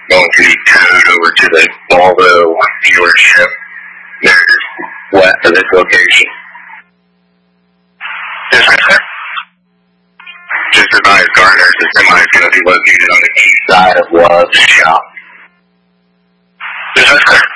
going to be towed over to the Volvo dealership. They're west of this location. Yes, sir. Just advise Garner, the semi is going to be located on the east side of Love's shop. Yes, sir.